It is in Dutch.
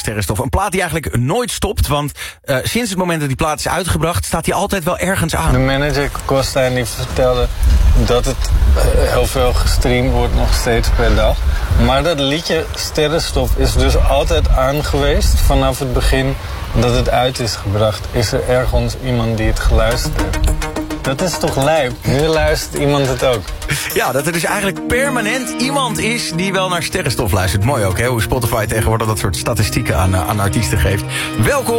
Sterrenstof. Een plaat die eigenlijk nooit stopt, want sinds het moment dat die plaat is uitgebracht staat hij altijd wel ergens aan. De manager Costa die vertelde dat het heel veel gestreamd wordt nog steeds per dag. Maar dat liedje Sterrenstof is dus altijd aan geweest vanaf het begin dat het uit is gebracht. Is er ergens iemand die het geluisterd heeft. Dat is toch lijp? Nu luistert iemand het ook. Ja, dat er dus eigenlijk permanent iemand is die wel naar Sterrenstof luistert. Mooi ook, hè? Hoe Spotify tegenwoordig dat soort statistieken aan artiesten geeft. Welkom